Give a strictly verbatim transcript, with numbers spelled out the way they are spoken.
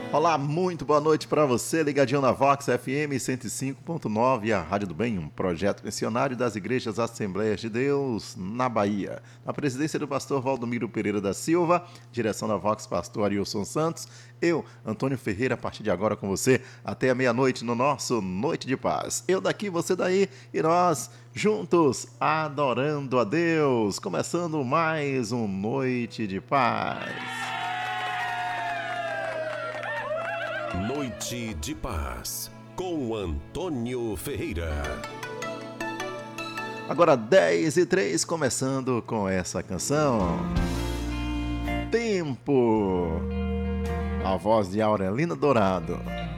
Olá, muito boa noite para você, ligadinho na Vox F M cento e cinco ponto nove, a Rádio do Bem, um projeto missionário das Igrejas Assembleias de Deus, na Bahia. Na presidência do pastor Valdomiro Pereira da Silva, direção da Vox, pastor Arilson Santos, eu, Antônio Ferreira, a partir de agora com você, até a meia-noite no nosso Noite de Paz. Eu daqui, você daí, e nós juntos, adorando a Deus, começando mais um Noite de Paz. Noite de Paz, com Antônio Ferreira. Agora dez e três, começando com essa canção. Tempo. A voz de Aurelina Dourado.